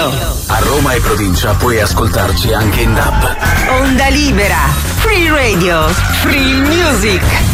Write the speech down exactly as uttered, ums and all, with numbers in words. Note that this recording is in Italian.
Radio. A Roma e provincia puoi ascoltarci anche in D A B. Onda libera. Free Radio. Free music.